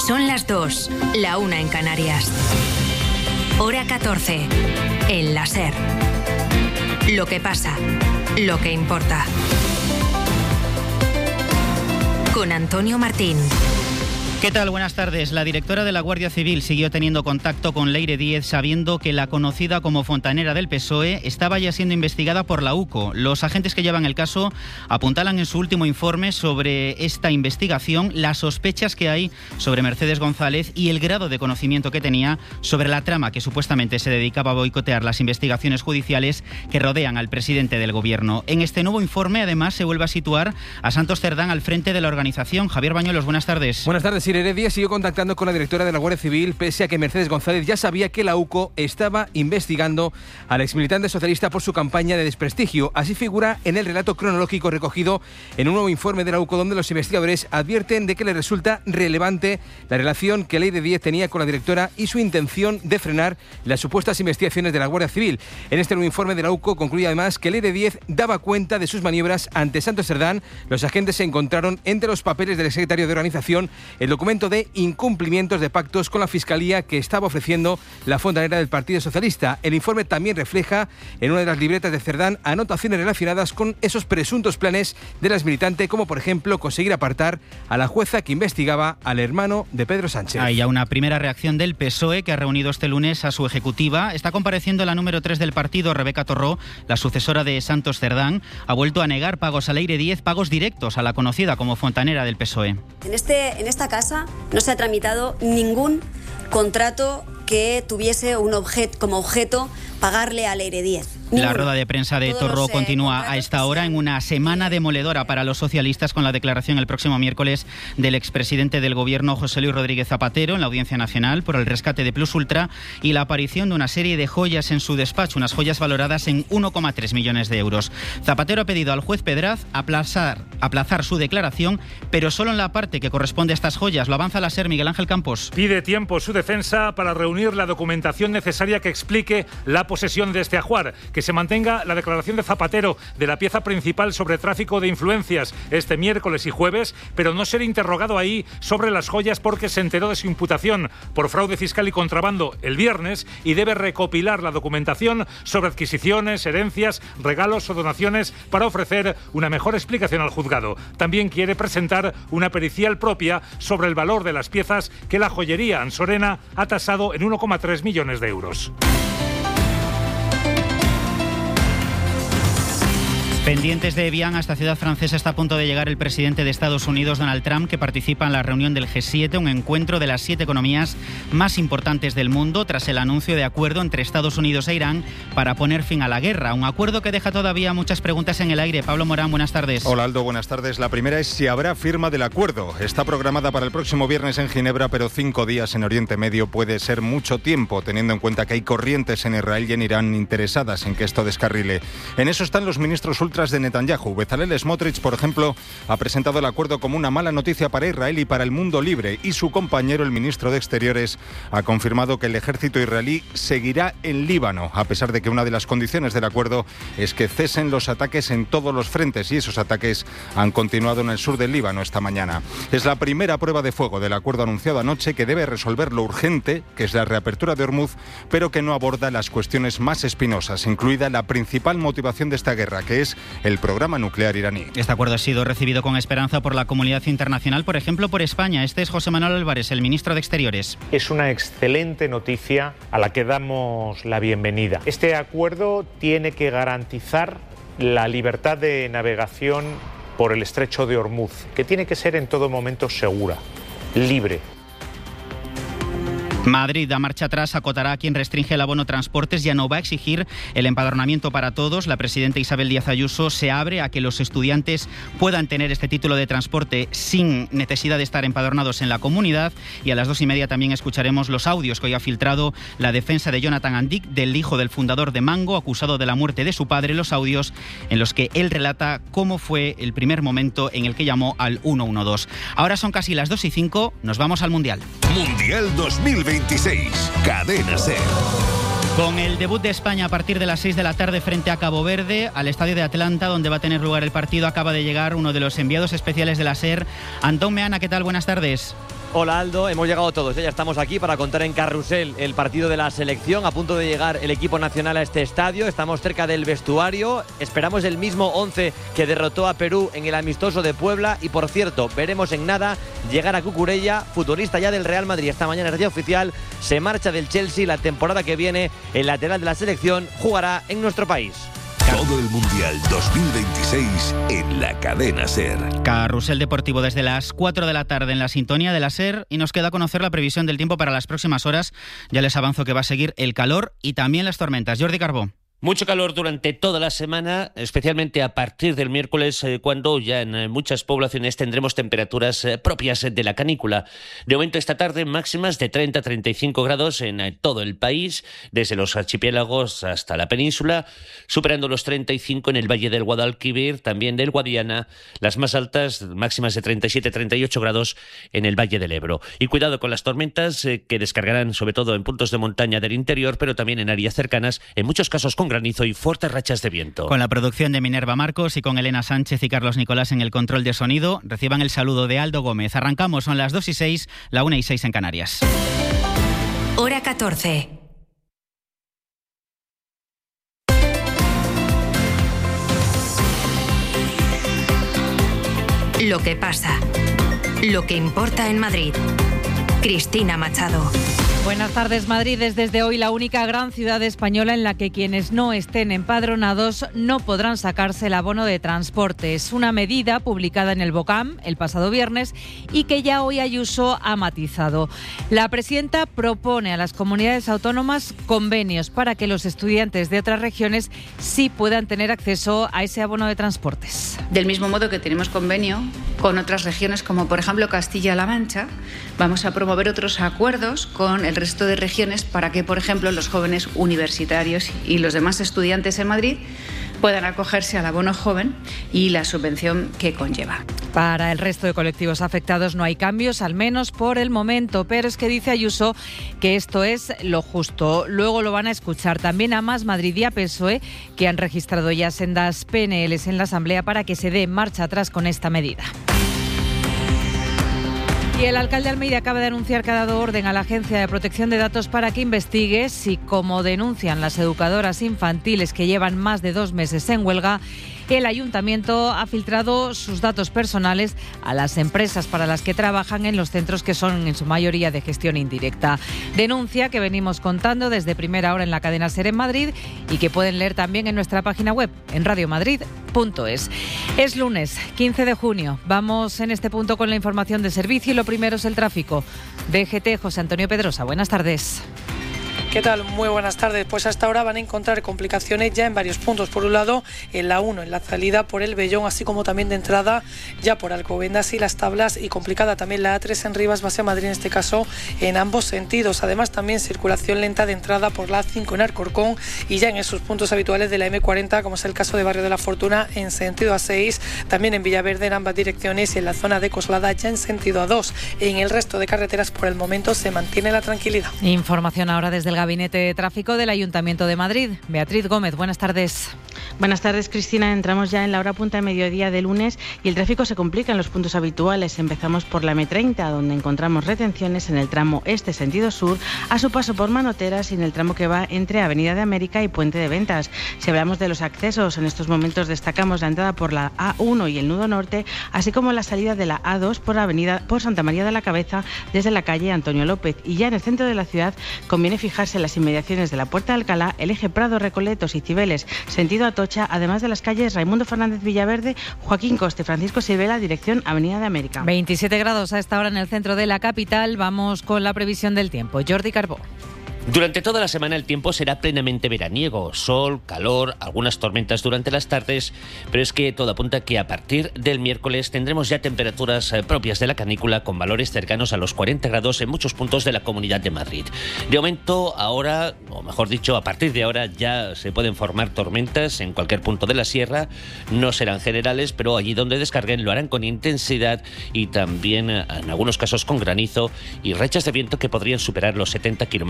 Son las 2, la 1 en Canarias. Hora 14, en la SER. Lo que pasa, lo que importa. Con Antonio Martín. ¿Qué tal? Buenas tardes. La directora de la Guardia Civil siguió teniendo contacto con Leire Díez sabiendo que la conocida como fontanera del PSOE estaba ya siendo investigada por la UCO. Los agentes que llevan el caso apuntalan en su último informe sobre esta investigación las sospechas que hay sobre Mercedes González y el grado de conocimiento que tenía sobre la trama que supuestamente se dedicaba a boicotear las investigaciones judiciales que rodean al presidente del gobierno. En este nuevo informe, además, se vuelve a situar a Santos Cerdán al frente de la organización. Javier Bañuelos, buenas tardes. Buenas tardes. Leire Díez siguió contactando con la directora de la Guardia Civil, pese a que Mercedes González ya sabía que la UCO estaba investigando al exmilitante socialista por su campaña de desprestigio. Así figura en el relato cronológico recogido en un nuevo informe de la UCO, donde los investigadores advierten de que les resulta relevante la relación que Leire Díez tenía con la directora y su intención de frenar las supuestas investigaciones de la Guardia Civil. En este nuevo informe de la UCO concluye además que Leire Díez daba cuenta de sus maniobras ante Santos Cerdán. Los agentes se encontraron entre los papeles del secretario de organización el documento de incumplimientos de pactos con la Fiscalía que estaba ofreciendo la fontanera del Partido Socialista. El informe también refleja en una de las libretas de Cerdán anotaciones relacionadas con esos presuntos planes de la exmilitante, como por ejemplo conseguir apartar a la jueza que investigaba al hermano de Pedro Sánchez. Hay ya una primera reacción del PSOE, que ha reunido este lunes a su ejecutiva. Está compareciendo la número 3 del partido, Rebeca Torró, la sucesora de Santos Cerdán. Ha vuelto a negar pagos a Leire Díez, pagos directos a la conocida como fontanera del PSOE. En esta casa no se ha tramitado ningún contrato que tuviese como objeto pagarle a Leire Díez. La rueda de prensa de Torró continúa a esta hora en una semana demoledora para los socialistas, con la declaración el próximo miércoles del expresidente del gobierno, José Luis Rodríguez Zapatero, en la Audiencia Nacional por el rescate de Plus Ultra y la aparición de una serie de joyas en su despacho, unas joyas valoradas en 1,3 millones de euros. Zapatero ha pedido al juez Pedraz aplazar su declaración, pero solo en la parte que corresponde a estas joyas. Lo avanza la SER, Miguel Ángel Campos. Pide tiempo su defensa para reunir la documentación necesaria que explique la posesión de este ajuar, que se mantenga la declaración de Zapatero de la pieza principal sobre tráfico de influencias este miércoles y jueves, pero no ser interrogado ahí sobre las joyas porque se enteró de su imputación por fraude fiscal y contrabando el viernes y debe recopilar la documentación sobre adquisiciones, herencias, regalos o donaciones para ofrecer una mejor explicación al juzgado. También quiere presentar una pericial propia sobre el valor de las piezas que la joyería Ansorena ha tasado en 1,3 millones de euros. Pendientes de Evian, a esta ciudad francesa está a punto de llegar el presidente de Estados Unidos, Donald Trump, que participa en la reunión del G7, un encuentro de las 7 economías más importantes del mundo, tras el anuncio de acuerdo entre Estados Unidos e Irán para poner fin a la guerra. Un acuerdo que deja todavía muchas preguntas en el aire. Pablo Morán, buenas tardes. Hola Aldo, buenas tardes. La primera es si habrá firma del acuerdo. Está programada para el próximo viernes en Ginebra, pero 5 días en Oriente Medio puede ser mucho tiempo, teniendo en cuenta que hay corrientes en Israel y en Irán interesadas en que esto descarrile. En eso están los ministros ultras de Netanyahu. Bezalel Smotrich, por ejemplo, ha presentado el acuerdo como una mala noticia para Israel y para el mundo libre, y su compañero, el ministro de Exteriores, ha confirmado que el ejército israelí seguirá en Líbano, a pesar de que una de las condiciones del acuerdo es que cesen los ataques en todos los frentes, y esos ataques han continuado en el sur del Líbano esta mañana. Es la primera prueba de fuego del acuerdo anunciado anoche, que debe resolver lo urgente, que es la reapertura de Hormuz, pero que no aborda las cuestiones más espinosas, incluida la principal motivación de esta guerra, que es el programa nuclear iraní. Este acuerdo ha sido recibido con esperanza por la comunidad internacional, por ejemplo por España. Este es José Manuel Álvarez, el ministro de Exteriores. Es una excelente noticia a la que damos la bienvenida. Este acuerdo tiene que garantizar la libertad de navegación por el estrecho de Hormuz, que tiene que ser en todo momento segura, libre. Madrid da marcha atrás, acotará a quien restringe el abono transportes, ya no va a exigir el empadronamiento para todos. La presidenta Isabel Díaz Ayuso se abre a que los estudiantes puedan tener este título de transporte sin necesidad de estar empadronados en la comunidad. Y a las 2:30 también escucharemos los audios que hoy ha filtrado la defensa de Jonathan Andic, del hijo del fundador de Mango, acusado de la muerte de su padre. Los audios en los que él relata cómo fue el primer momento en el que llamó al 112. Ahora son casi las 2:05, nos vamos al Mundial. Mundial 2026, Cadena SER. Con el debut de España a partir de las 6 de la tarde frente a Cabo Verde, al estadio de Atlanta, donde va a tener lugar el partido, acaba de llegar uno de los enviados especiales de la SER, Antón Meana. ¿Qué tal? Buenas tardes. Hola Aldo, hemos llegado todos, ya estamos aquí para contar en carrusel el partido de la selección. A punto de llegar el equipo nacional a este estadio, estamos cerca del vestuario, esperamos el mismo 11 que derrotó a Perú en el amistoso de Puebla. Y por cierto, veremos en nada llegar a Cucurella, futbolista ya del Real Madrid. Esta mañana es día oficial, se marcha del Chelsea. La temporada que viene el lateral de la selección jugará en nuestro país. Todo el Mundial 2026 en la cadena SER. Carrusel deportivo desde las 4 de la tarde en la sintonía de la SER, y nos queda conocer la previsión del tiempo para las próximas horas. Ya les avanzo que va a seguir el calor y también las tormentas. Jordi Carbó. Mucho calor durante toda la semana, especialmente a partir del miércoles, cuando ya en muchas poblaciones tendremos temperaturas propias de la canícula. De momento esta tarde máximas de 30-35 grados en todo el país, desde los archipiélagos hasta la península, superando los 35 en el Valle del Guadalquivir, también del Guadiana, las más altas máximas de 37-38 grados en el Valle del Ebro. Y cuidado con las tormentas que descargarán sobre todo en puntos de montaña del interior, pero también en áreas cercanas, en muchos casos con granizo y fuertes rachas de viento. Con la producción de Minerva Marcos y con Elena Sánchez y Carlos Nicolás en el control de sonido, reciban el saludo de Aldo Gómez. Arrancamos, son las 2:06, la 1:06 en Canarias. Hora 14. Lo que pasa, lo que importa en Madrid. Cristina Machado. Buenas tardes. Madrid es desde hoy la única gran ciudad española en la que quienes no estén empadronados no podrán sacarse el abono de transporte. Es una medida publicada en el BOCAM el pasado viernes y que ya hoy Ayuso ha matizado. La presidenta propone a las comunidades autónomas convenios para que los estudiantes de otras regiones sí puedan tener acceso a ese abono de transportes. Del mismo modo que tenemos convenio con otras regiones como por ejemplo Castilla-La Mancha, vamos a promover otros acuerdos con el resto de regiones para que, por ejemplo, los jóvenes universitarios y los demás estudiantes en Madrid puedan acogerse al abono joven y la subvención que conlleva. Para el resto de colectivos afectados no hay cambios, al menos por el momento, pero es que dice Ayuso que esto es lo justo. Luego lo van a escuchar también a Más Madrid y a PSOE, que han registrado ya sendas PNLs en la Asamblea para que se dé marcha atrás con esta medida. Y el alcalde de Almeida acaba de anunciar que ha dado orden a la Agencia de Protección de Datos para que investigue si, como denuncian las educadoras infantiles que llevan más de 2 meses en huelga, el ayuntamiento ha filtrado sus datos personales a las empresas para las que trabajan en los centros que son en su mayoría de gestión indirecta. Denuncia que venimos contando desde primera hora en la cadena SER en Madrid y que pueden leer también en nuestra página web en radiomadrid.es. Es lunes 15 de junio. Vamos en este punto con la información de servicio y lo primero es el tráfico. DGT, José Antonio Pedrosa, buenas tardes. ¿Qué tal? Muy buenas tardes. Pues hasta ahora van a encontrar complicaciones ya en varios puntos. Por un lado, en la 1, en la salida por el Bellón, así como también de entrada ya por Alcobendas y Las Tablas, y complicada también la A3 en Rivas, hacia Madrid en este caso, en ambos sentidos. Además, también circulación lenta de entrada por la A5 en Alcorcón y ya en esos puntos habituales de la M40, como es el caso de Barrio de la Fortuna en sentido A6, también en Villaverde en ambas direcciones y en la zona de Coslada ya en sentido A2. En el resto de carreteras por el momento se mantiene la tranquilidad. Información ahora desde el Gabinete de Tráfico del Ayuntamiento de Madrid. Beatriz Gómez, buenas tardes. Buenas tardes, Cristina. Entramos ya en la hora punta de mediodía de lunes y el tráfico se complica en los puntos habituales. Empezamos por la M30, donde encontramos retenciones en el tramo este sentido sur, a su paso por Manoteras y en el tramo que va entre Avenida de América y Puente de Ventas. Si hablamos de los accesos, en estos momentos destacamos la entrada por la A1 y el nudo norte, así como la salida de la A2 por Santa María de la Cabeza desde la calle Antonio López. Y ya en el centro de la ciudad conviene fijarse en las inmediaciones de la Puerta de Alcalá, el eje Prado, Recoletos y Cibeles, sentido Atocha, además de las calles Raimundo Fernández Villaverde, Joaquín Coste, Francisco Sivela, dirección Avenida de América. 27 grados a esta hora en el centro de la capital. Vamos con la previsión del tiempo. Jordi Carbó. Durante toda la semana el tiempo será plenamente veraniego, sol, calor, algunas tormentas durante las tardes, pero es que todo apunta que a partir del miércoles tendremos ya temperaturas propias de la canícula con valores cercanos a los 40 grados en muchos puntos de la Comunidad de Madrid. De momento, ahora, o mejor dicho, a partir de ahora ya se pueden formar tormentas en cualquier punto de la sierra, no serán generales, pero allí donde descarguen lo harán con intensidad y también en algunos casos con granizo y rachas de viento que podrían superar los 70 km/h.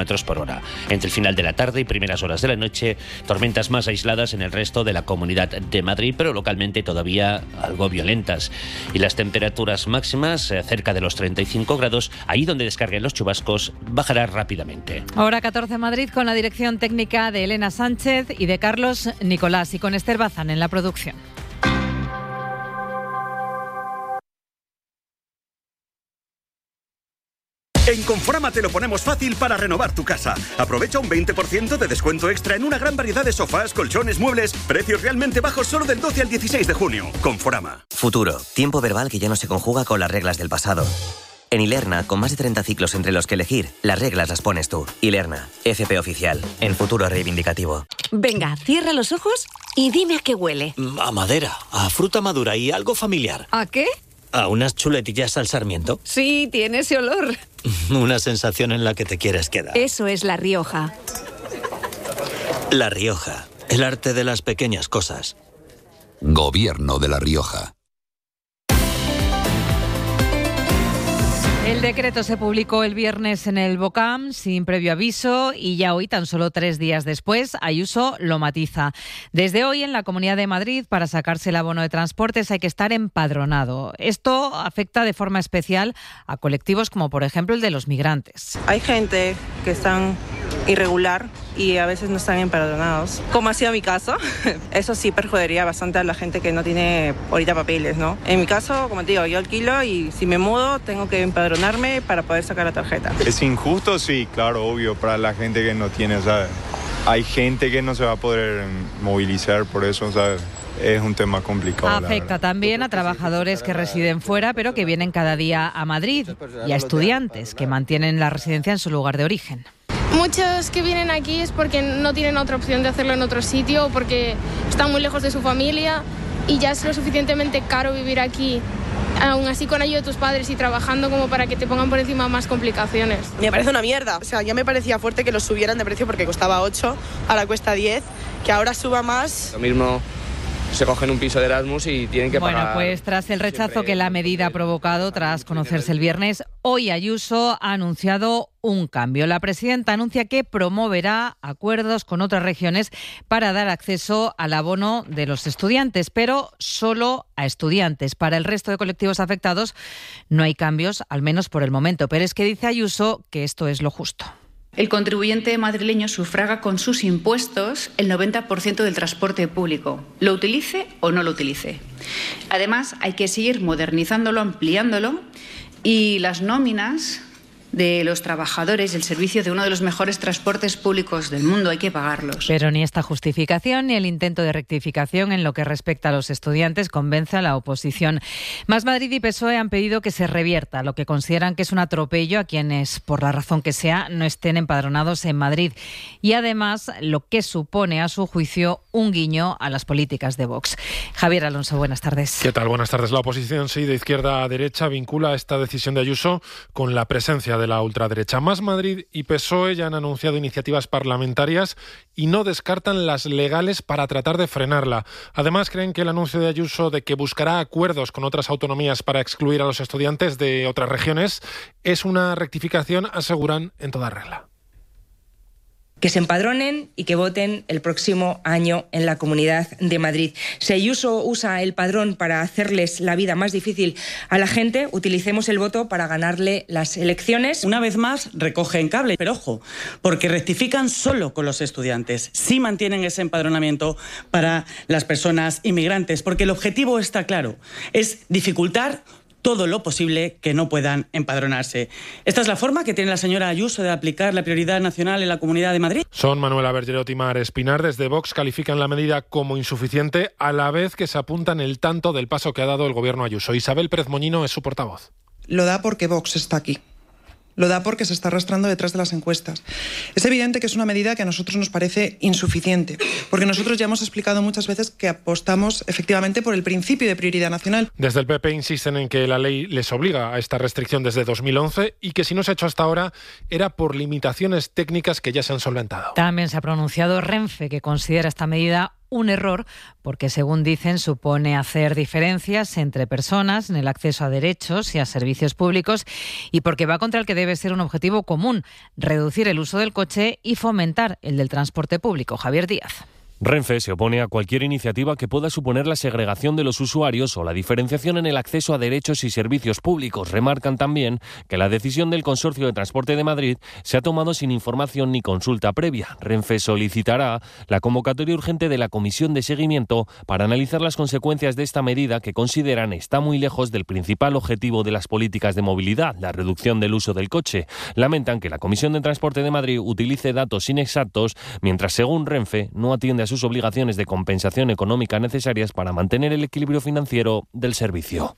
hora. Entre el final de la tarde y primeras horas de la noche, tormentas más aisladas en el resto de la Comunidad de Madrid, pero localmente todavía algo violentas. Y las temperaturas máximas, cerca de los 35 grados, ahí donde descarguen los chubascos, bajará rápidamente. Hora 14 Madrid, con la dirección técnica de Elena Sánchez y de Carlos Nicolás, y con Esther Bazán en la producción. En Conforama te lo ponemos fácil para renovar tu casa. Aprovecha un 20% de descuento extra en una gran variedad de sofás, colchones, muebles, precios realmente bajos solo del 12 al 16 de junio. Conforama. Futuro, tiempo verbal que ya no se conjuga con las reglas del pasado. En Ilerna, con más de 30 ciclos entre los que elegir, las reglas las pones tú. Ilerna, FP oficial, en futuro reivindicativo. Venga, cierra los ojos y dime a qué huele. A madera, a fruta madura y algo familiar. ¿A qué? ¿A unas chuletillas al sarmiento? Sí, tiene ese olor. Una sensación en la que te quieres quedar. Eso es La Rioja. La Rioja, el arte de las pequeñas cosas. Gobierno de La Rioja. El decreto se publicó el viernes en el BOCAM sin previo aviso y ya hoy, tan solo 3 días después, Ayuso lo matiza. Desde hoy en la Comunidad de Madrid, para sacarse el abono de transportes hay que estar empadronado. Esto afecta de forma especial a colectivos como por ejemplo el de los migrantes. Hay gente que están irregular y a veces no están empadronados, como ha sido mi caso. Eso sí perjudicaría bastante a la gente que no tiene ahorita papeles, ¿no? En mi caso, como te digo, yo alquilo y si me mudo tengo que empadronarme para poder sacar la tarjeta. ¿Es injusto? Sí, claro, obvio, para la gente que no tiene, ¿sabes? Hay gente que no se va a poder movilizar por eso, ¿sabes? Es un tema complicado. Afecta también a trabajadores que residen fuera pero que vienen cada día a Madrid y a estudiantes que mantienen la residencia en su lugar de origen. Muchos que vienen aquí es porque no tienen otra opción de hacerlo en otro sitio o porque están muy lejos de su familia y ya es lo suficientemente caro vivir aquí, aún así con ayuda de tus padres y trabajando, como para que te pongan por encima más complicaciones. Me parece una mierda. O sea, ya me parecía fuerte que lo subieran de precio porque costaba 8, ahora cuesta 10, que ahora suba más. Lo mismo se cogen un piso de Erasmus y tienen que pagar. Bueno, pues tras el rechazo que la medida ha provocado tras conocerse el viernes, hoy Ayuso ha anunciado un cambio. La presidenta anuncia que promoverá acuerdos con otras regiones para dar acceso al abono de los estudiantes, pero solo a estudiantes. Para el resto de colectivos afectados no hay cambios, al menos por el momento. Pero es que dice Ayuso que esto es lo justo. El contribuyente madrileño sufraga con sus impuestos el 90% del transporte público, lo utilice o no lo utilice. Además, hay que seguir modernizándolo, ampliándolo, y las nóminas de los trabajadores, el servicio de uno de los mejores transportes públicos del mundo, hay que pagarlos. Pero ni esta justificación ni el intento de rectificación en lo que respecta a los estudiantes convence a la oposición. Más Madrid y PSOE han pedido que se revierta lo que consideran que es un atropello a quienes, por la razón que sea, no estén empadronados en Madrid. Y además, lo que supone, a su juicio, un guiño a las políticas de Vox. Javier Alonso, buenas tardes. ¿Qué tal? Buenas tardes. La oposición, sí, de izquierda a derecha, vincula esta decisión de Ayuso con la presencia de la ultraderecha. Más Madrid y PSOE ya han anunciado iniciativas parlamentarias y no descartan las legales para tratar de frenarla. Además, creen que el anuncio de Ayuso de que buscará acuerdos con otras autonomías para excluir a los estudiantes de otras regiones es una rectificación, aseguran, en toda regla. Que se empadronen y que voten el próximo año en la Comunidad de Madrid. Si Ayuso usa el padrón para hacerles la vida más difícil a la gente, utilicemos el voto para ganarle las elecciones. Una vez más recogen cable, pero ojo, porque rectifican solo con los estudiantes. Sí mantienen ese empadronamiento para las personas inmigrantes, porque el objetivo está claro, es dificultar todo lo posible que no puedan empadronarse. Esta es la forma que tiene la señora Ayuso de aplicar la prioridad nacional en la Comunidad de Madrid. Son Manuela Bergerot y Mar Espinar. Desde Vox califican la medida como insuficiente, a la vez que se apuntan el tanto del paso que ha dado el gobierno Ayuso. Isabel Pérez Moñino es su portavoz. Lo da porque Vox está aquí. Lo da porque se está arrastrando detrás de las encuestas. Es evidente que es una medida que a nosotros nos parece insuficiente, porque nosotros ya hemos explicado muchas veces que apostamos efectivamente por el principio de prioridad nacional. Desde el PP insisten en que la ley les obliga a esta restricción desde 2011 y que si no se ha hecho hasta ahora era por limitaciones técnicas que ya se han solventado. También se ha pronunciado Renfe, que considera esta medida un error porque, según dicen, supone hacer diferencias entre personas en el acceso a derechos y a servicios públicos y porque va contra el que debe ser un objetivo común, reducir el uso del coche y fomentar el del transporte público. Javier Díaz. Renfe se opone a cualquier iniciativa que pueda suponer la segregación de los usuarios o la diferenciación en el acceso a derechos y servicios públicos. Remarcan también que la decisión del Consorcio de Transporte de Madrid se ha tomado sin información ni consulta previa. Renfe solicitará la convocatoria urgente de la Comisión de Seguimiento para analizar las consecuencias de esta medida que consideran está muy lejos del principal objetivo de las políticas de movilidad, la reducción del uso del coche. Lamentan que la Comisión de Transporte de Madrid utilice datos inexactos mientras, según Renfe, no atiende a sus obligaciones de compensación económica necesarias para mantener el equilibrio financiero del servicio.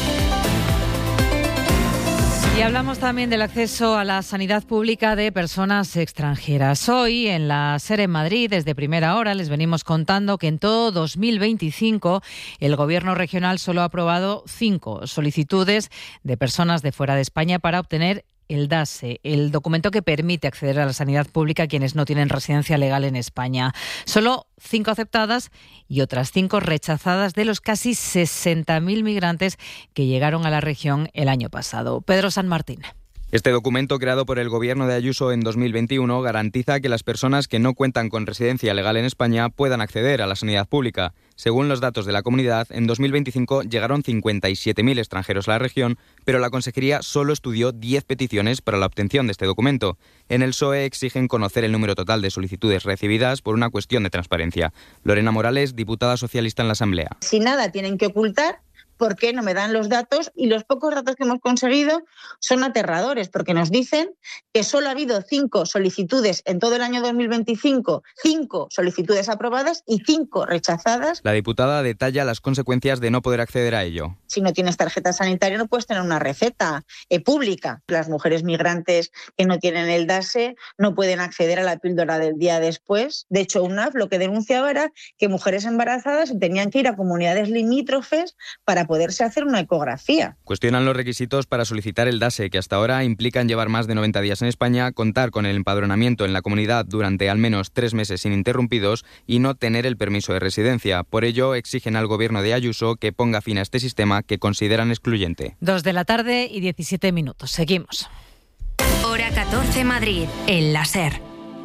Y hablamos también del acceso a la sanidad pública de personas extranjeras. Hoy, en la SER en Madrid, desde primera hora, les venimos contando que en todo 2025 el Gobierno regional solo ha aprobado 5 solicitudes de personas de fuera de España para obtener el DASE, el documento que permite acceder a la sanidad pública a quienes no tienen residencia legal en España. Solo 5 aceptadas y otras 5 rechazadas de los casi 60.000 migrantes que llegaron a la región el año pasado. Pedro San Martín. Este documento, creado por el Gobierno de Ayuso en 2021, garantiza que las personas que no cuentan con residencia legal en España puedan acceder a la sanidad pública. Según los datos de la comunidad, en 2025 llegaron 57.000 extranjeros a la región, pero la Consejería solo estudió 10 peticiones para la obtención de este documento. En el PSOE exigen conocer el número total de solicitudes recibidas por una cuestión de transparencia. Lorena Morales, diputada socialista en la Asamblea. Si nada tienen que ocultar, ¿por qué no me dan los datos? Y los pocos datos que hemos conseguido son aterradores, porque nos dicen que solo ha habido 5 solicitudes en todo el año 2025, 5 solicitudes aprobadas y 5 rechazadas. La diputada detalla las consecuencias de no poder acceder a ello. Si no tienes tarjeta sanitaria no puedes tener una receta pública. Las mujeres migrantes que no tienen el DASE no pueden acceder a la píldora del día después. De hecho, UNAF lo que denunciaba era que mujeres embarazadas tenían que ir a comunidades limítrofes para poderse hacer una ecografía. Cuestionan los requisitos para solicitar el DASE, que hasta ahora implican llevar más de 90 días en España, contar con el empadronamiento en la comunidad durante al menos 3 meses ininterrumpidos y no tener el permiso de residencia. Por ello, exigen al Gobierno de Ayuso que ponga fin a este sistema que consideran excluyente. 2 de la tarde y 17 minutos. Seguimos. Hora 14 Madrid, en la SER.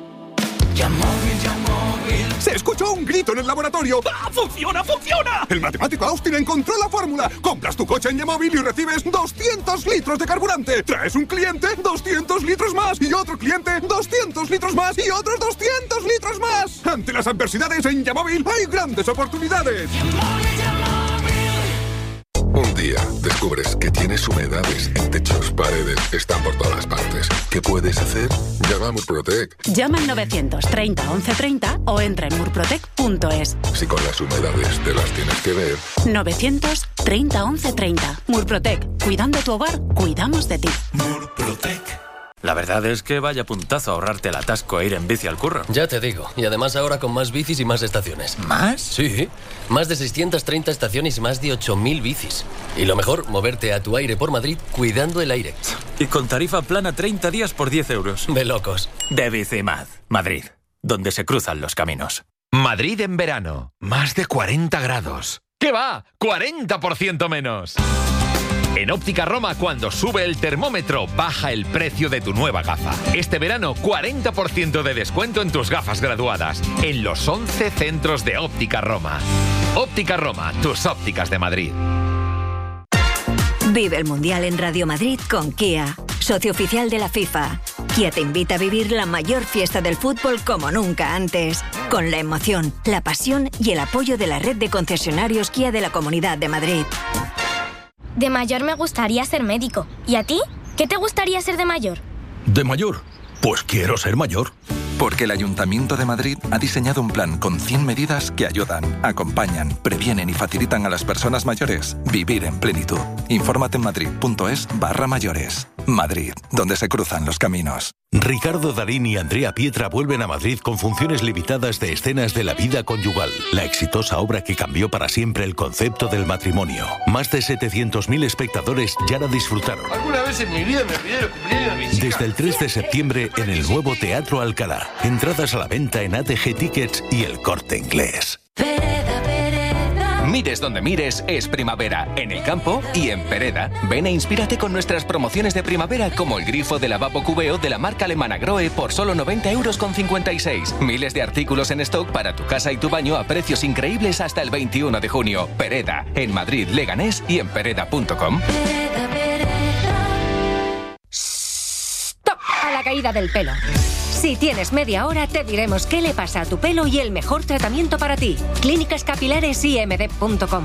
Se escuchó un grito en el laboratorio. ¡Ah, funciona, funciona! El matemático Austin encontró la fórmula. Compras tu coche en Yamóvil y recibes 200 litros de carburante. Traes un cliente, 200 litros más. Y otro cliente, 200 litros más. Y otros 200 litros más. Ante las adversidades en Yamóvil hay grandes oportunidades. Un día descubres que tienes humedades en techos, paredes, están por todas partes. ¿Qué puedes hacer? Llama a Murprotec. Llama al 930 1130 o entra en murprotec.es. Si con las humedades te las tienes que ver. 930 1130. Murprotec. Cuidando tu hogar, cuidamos de ti. Murprotec. La verdad es que vaya puntazo ahorrarte el atasco e ir en bici al curro. Ya te digo, y además ahora con más bicis y más estaciones. ¿Más? Sí, más de 630 estaciones y más de 8.000 bicis. Y lo mejor, moverte a tu aire por Madrid cuidando el aire. Y con tarifa plana 30 días por 10 euros. De locos. De Bicimad, Madrid, donde se cruzan los caminos. Madrid en verano, más de 40 grados. ¿Qué va? ¡40% menos! En Óptica Roma, cuando sube el termómetro, baja el precio de tu nueva gafa. Este verano, 40% de descuento en tus gafas graduadas, en los 11 centros de Óptica Roma. Óptica Roma, tus ópticas de Madrid. Vive el Mundial en Radio Madrid con Kia, socio oficial de la FIFA. Kia te invita a vivir la mayor fiesta del fútbol como nunca antes, con la emoción, la pasión y el apoyo de la red de concesionarios Kia de la Comunidad de Madrid. De mayor me gustaría ser médico. ¿Y a ti? ¿Qué te gustaría ser de mayor? ¿De mayor? Pues quiero ser mayor. Porque el Ayuntamiento de Madrid ha diseñado un plan con 100 medidas que ayudan, acompañan, previenen y facilitan a las personas mayores vivir en plenitud. Infórmate en madrid.es/mayores. Madrid, donde se cruzan los caminos. Ricardo Darín y Andrea Pietra vuelven a Madrid con funciones limitadas de escenas de la vida conyugal, la exitosa obra que cambió para siempre el concepto del matrimonio. Más de 700.000 espectadores ya la disfrutaron. Alguna vez en mi vida me pidieron cumpleaños de mis hijas. Desde el 3 de septiembre en el nuevo Teatro Alcalá. Entradas a la venta en ATG Tickets y El Corte Inglés. Mires donde mires, es primavera, en el campo y en Pereda. Ven e inspírate con nuestras promociones de primavera, como el grifo de lavabo Cubeo de la marca alemana Grohe por solo 90,56 €. Miles de artículos en stock para tu casa y tu baño a precios increíbles hasta el 21 de junio. Pereda, en Madrid, Leganés y en pereda.com. ¡Stop! A la caída del pelo. Si tienes media hora, te diremos qué le pasa a tu pelo y el mejor tratamiento para ti. Clínicas Capilares IMD.com.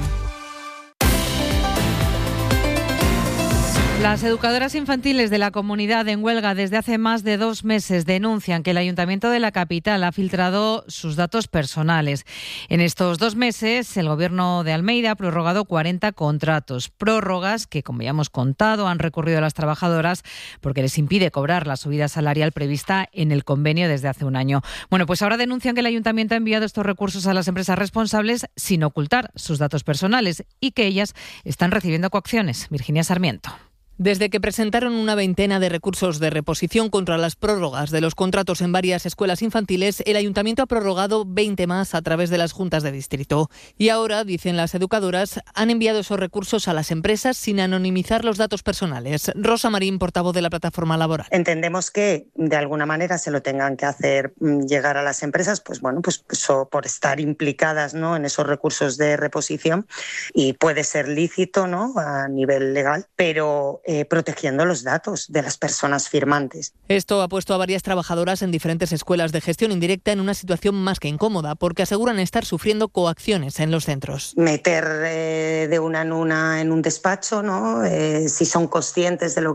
Las educadoras infantiles de la comunidad en huelga desde hace más de 2 meses denuncian que el Ayuntamiento de la capital ha filtrado sus datos personales. En estos 2 meses, el Gobierno de Almeida ha prorrogado 40 contratos. Prórrogas que, como ya hemos contado, han recurrido a las trabajadoras porque les impide cobrar la subida salarial prevista en el convenio desde hace un año. Bueno, pues ahora denuncian que el Ayuntamiento ha enviado estos recursos a las empresas responsables sin ocultar sus datos personales y que ellas están recibiendo coacciones. Virginia Sarmiento. Desde que presentaron una veintena de recursos de reposición contra las prórrogas de los contratos en varias escuelas infantiles, el Ayuntamiento ha prorrogado 20 más a través de las juntas de distrito. Y ahora, dicen las educadoras, han enviado esos recursos a las empresas sin anonimizar los datos personales. Rosa Marín, portavoz de la plataforma laboral. Entendemos que de alguna manera se lo tengan que hacer llegar a las empresas, pues por estar implicadas, ¿no?, en esos recursos de reposición, y puede ser lícito, ¿no?, a nivel legal, pero protegiendo los datos de las personas firmantes. Esto ha puesto a varias trabajadoras en diferentes escuelas de gestión indirecta en una situación más que incómoda, porque aseguran estar sufriendo coacciones en los centros. Meter de una en una en un despacho, ¿no?, si son conscientes de lo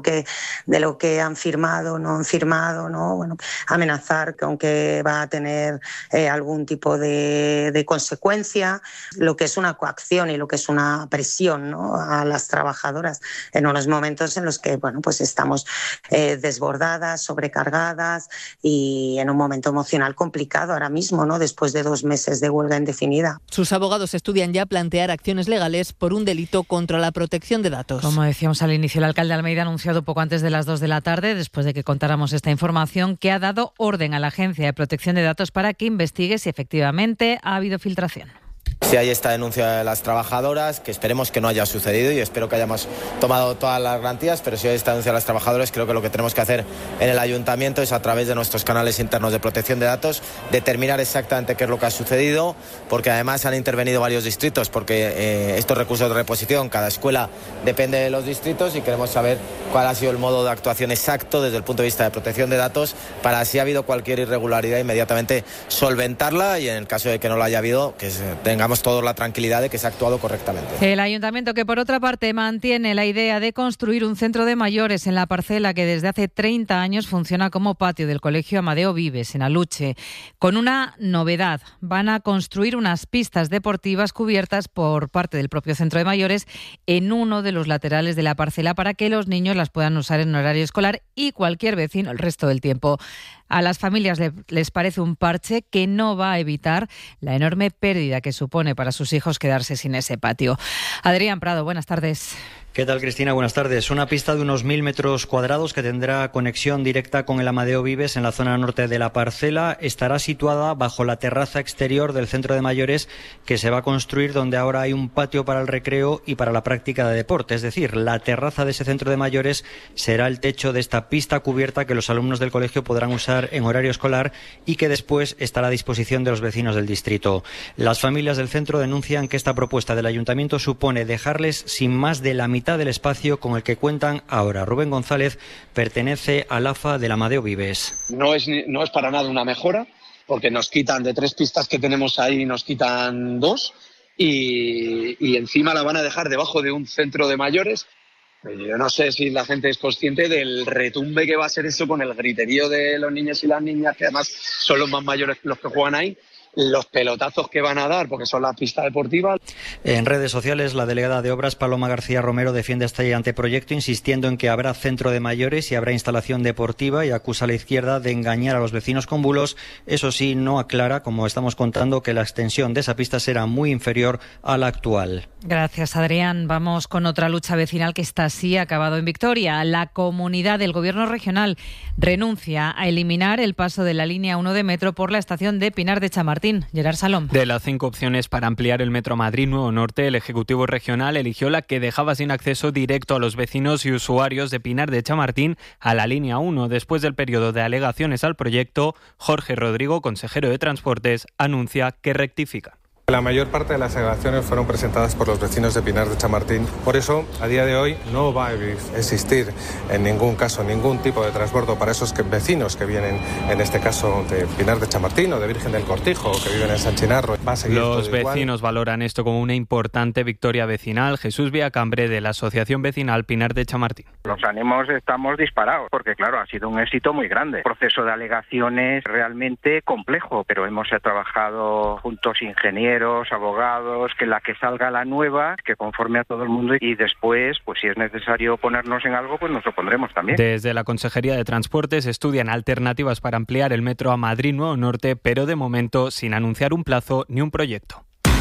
que han firmado, no han firmado, ¿no?, bueno, amenazar con que va a tener algún tipo de consecuencia, lo que es una coacción y lo que es una presión, ¿no?, a las trabajadoras en unos momentos en los que estamos desbordadas, sobrecargadas y en un momento emocional complicado ahora mismo, ¿no?, después de 2 meses de huelga indefinida. Sus abogados estudian ya plantear acciones legales por un delito contra la protección de datos. Como decíamos al inicio, el alcalde de Almeida ha anunciado poco antes de las 2 de la tarde, después de que contáramos esta información, que ha dado orden a la Agencia de Protección de Datos para que investigue si efectivamente ha habido filtración. Si hay esta denuncia de las trabajadoras, que esperemos que no haya sucedido y espero que hayamos tomado todas las garantías, pero si hay esta denuncia de las trabajadoras, creo que lo que tenemos que hacer en el ayuntamiento es, a través de nuestros canales internos de protección de datos, determinar exactamente qué es lo que ha sucedido, porque además han intervenido varios distritos, porque estos recursos de reposición, cada escuela depende de los distritos y queremos saber cuál ha sido el modo de actuación exacto desde el punto de vista de protección de datos, para si ha habido cualquier irregularidad inmediatamente solventarla y en el caso de que no la haya habido, que tengamos todos la tranquilidad de que se ha actuado correctamente. El ayuntamiento, que por otra parte mantiene la idea de construir un centro de mayores en la parcela que desde hace 30 años funciona como patio del Colegio Amadeo Vives, en Aluche, con una novedad: van a construir unas pistas deportivas cubiertas por parte del propio centro de mayores en uno de los laterales de la parcela para que los niños las puedan usar en horario escolar y cualquier vecino el resto del tiempo. A las familias les parece un parche que no va a evitar la enorme pérdida que supone para sus hijos quedarse sin ese patio. Adrián Prado, buenas tardes. ¿Qué tal, Cristina? Buenas tardes. Una pista de unos 1.000 metros cuadrados que tendrá conexión directa con el Amadeo Vives en la zona norte de la parcela. Estará situada bajo la terraza exterior del centro de mayores que se va a construir, donde ahora hay un patio para el recreo y para la práctica de deporte. Es decir, la terraza de ese centro de mayores será el techo de esta pista cubierta que los alumnos del colegio podrán usar en horario escolar y que después estará a disposición de los vecinos del distrito. Las familias del centro denuncian que esta propuesta del ayuntamiento supone dejarles sin más de la mitad del espacio con el que cuentan ahora. Rubén González pertenece al AFA del Amadeo Vives. No es para nada una mejora, porque nos quitan de 3 pistas que tenemos ahí, nos quitan 2 y encima la van a dejar debajo de un centro de mayores. Yo no sé si la gente es consciente del retumbe que va a ser eso con el griterío de los niños y las niñas, que además son los más mayores los que juegan ahí, los pelotazos que van a dar, porque son las pistas deportivas. En redes sociales, la delegada de Obras, Paloma García Romero, defiende este anteproyecto, insistiendo en que habrá centro de mayores y habrá instalación deportiva, y acusa a la izquierda de engañar a los vecinos con bulos. Eso sí, no aclara, como estamos contando, que la extensión de esa pista será muy inferior a la actual. Gracias, Adrián. Vamos con otra lucha vecinal que está así acabado en victoria. La comunidad del Gobierno regional renuncia a eliminar el paso de la línea 1 de metro por la estación de Pinar de Chamartín. Chamartín. Gerard Salom. De las 5 opciones para ampliar el Metro Madrid-Nuevo Norte, el Ejecutivo Regional eligió la que dejaba sin acceso directo a los vecinos y usuarios de Pinar de Chamartín a la línea 1. Después del periodo de alegaciones al proyecto, Jorge Rodrigo, consejero de Transportes, anuncia que rectifica. La mayor parte de las alegaciones fueron presentadas por los vecinos de Pinar de Chamartín. Por eso, a día de hoy, no va a existir en ningún caso ningún tipo de transbordo para esos vecinos que vienen, en este caso, de Pinar de Chamartín o de Virgen del Cortijo, que viven en San Chinarro. Va a seguir los todo vecinos igual. Valoran esto como una importante victoria vecinal. Jesús Villacambre, de la Asociación Vecinal Pinar de Chamartín. Los ánimos estamos disparados, porque claro, ha sido un éxito muy grande. Proceso de alegaciones realmente complejo, pero hemos trabajado juntos ingenieros, abogados, que la que salga la nueva, que conforme a todo el mundo, y después, pues si es necesario ponernos en algo, pues nos opondremos también. Desde la Consejería de Transportes estudian alternativas para ampliar el metro a Madrid-Nuevo Norte, pero de momento sin anunciar un plazo ni un proyecto.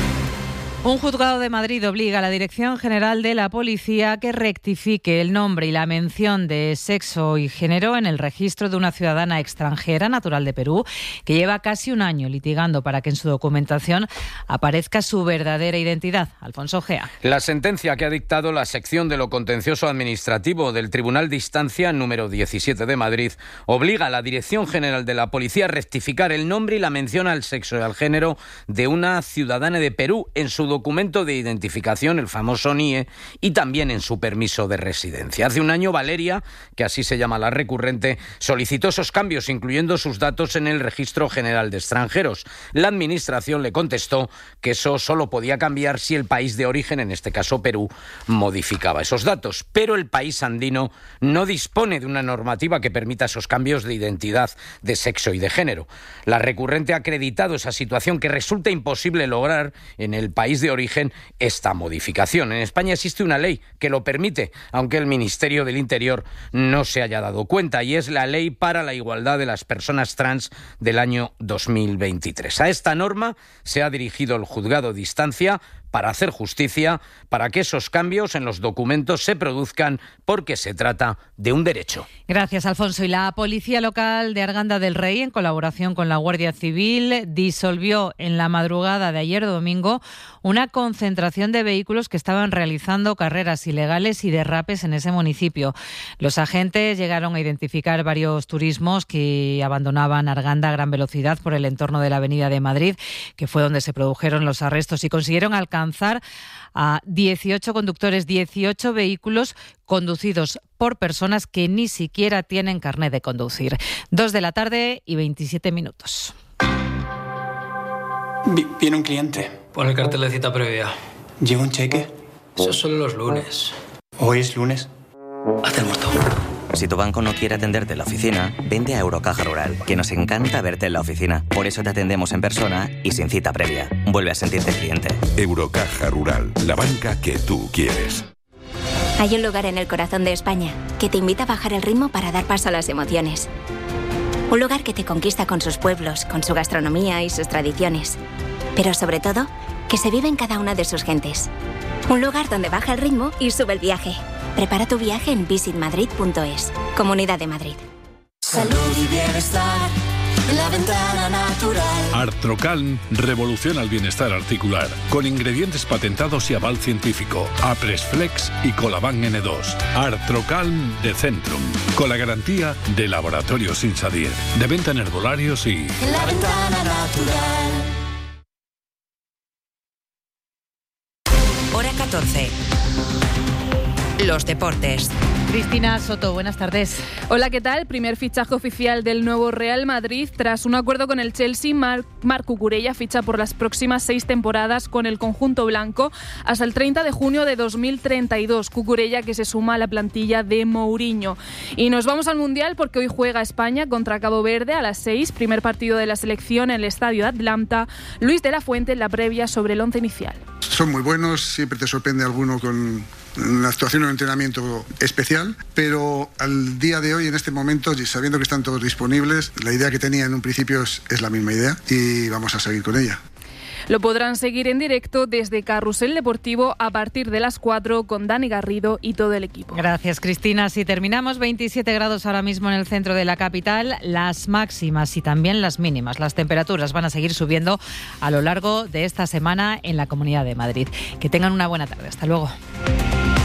Un juzgado de Madrid obliga a la Dirección General de la Policía a que rectifique el nombre y la mención de sexo y género en el registro de una ciudadana extranjera natural de Perú que lleva casi un año litigando para que en su documentación aparezca su verdadera identidad. Alfonso Gea. La sentencia que ha dictado la sección de lo contencioso administrativo del Tribunal de Instancia número 17 de Madrid obliga a la Dirección General de la Policía a rectificar el nombre y la mención al sexo y al género de una ciudadana de Perú en su documento de identificación, el famoso NIE, y también en su permiso de residencia. Hace un año, Valeria, que así se llama la recurrente, solicitó esos cambios, incluyendo sus datos en el Registro General de Extranjeros. La Administración le contestó que eso solo podía cambiar si el país de origen, en este caso Perú, modificaba esos datos. Pero el país andino no dispone de una normativa que permita esos cambios de identidad, de sexo y de género. La recurrente ha acreditado esa situación, que resulta imposible lograr en el país de origen esta modificación. En España existe una ley que lo permite, aunque el Ministerio del Interior no se haya dado cuenta, y es la Ley para la Igualdad de las Personas Trans del año 2023. A esta norma se ha dirigido el juzgado de instancia para hacer justicia, para que esos cambios en los documentos se produzcan, porque se trata de un derecho. Gracias, Alfonso. Y la Policía Local de Arganda del Rey, en colaboración con la Guardia Civil, disolvió en la madrugada de ayer domingo una concentración de vehículos que estaban realizando carreras ilegales y derrapes en ese municipio. Los agentes llegaron a identificar varios turismos que abandonaban Arganda a gran velocidad por el entorno de la Avenida de Madrid, que fue donde se produjeron los arrestos, y consiguieron alcanzar a 18 conductores, 18 vehículos conducidos por personas que ni siquiera tienen carnet de conducir. 2:27 p.m. Viene un cliente. Pon el cartel de cita previa. ¿Lleva un cheque? Eso es solo los lunes. ¿Hoy es lunes? Hacemos todo. Si tu banco no quiere atenderte en la oficina, vente a Eurocaja Rural, que nos encanta verte en la oficina. Por eso te atendemos en persona y sin cita previa. Vuelve a sentirte cliente. Eurocaja Rural, la banca que tú quieres. Hay un lugar en el corazón de España que te invita a bajar el ritmo para dar paso a las emociones. Un lugar que te conquista con sus pueblos, con su gastronomía y sus tradiciones. Pero sobre todo, que se vive en cada una de sus gentes. Un lugar donde baja el ritmo y sube el viaje. Prepara tu viaje en visitmadrid.es. Comunidad de Madrid. Salud y bienestar en la ventana natural. Artrocalm revoluciona el bienestar articular con ingredientes patentados y aval científico. Apresflex y Colaban N2. Artrocalm de Centrum, con la garantía de Laboratorios Insadier, de venta en herbolarios y... En la ventana natural. Hora 14. Los deportes. Cristina Soto, buenas tardes. Hola, ¿qué tal? Primer fichaje oficial del nuevo Real Madrid. Tras un acuerdo con el Chelsea, Marc Cucurella ficha por las próximas 6 temporadas con el conjunto blanco hasta el 30 de junio de 2032. Cucurella, que se suma a la plantilla de Mourinho. Y nos vamos al Mundial, porque hoy juega España contra Cabo Verde a las 6. Primer partido de la selección en el estadio de Atlanta. Luis de la Fuente en la previa sobre el 11 inicial. Son muy buenos, siempre te sorprende alguno con una actuación o un entrenamiento especial, pero al día de hoy, en este momento, sabiendo que están todos disponibles, la idea que tenía en un principio es la misma idea y vamos a seguir con ella. Lo podrán seguir en directo desde Carrusel Deportivo a partir de las 4 con Dani Garrido y todo el equipo. Gracias, Cristina. Si terminamos, 27 grados ahora mismo en el centro de la capital, las máximas y también las mínimas. Las temperaturas van a seguir subiendo a lo largo de esta semana en la Comunidad de Madrid. Que tengan una buena tarde. Hasta luego.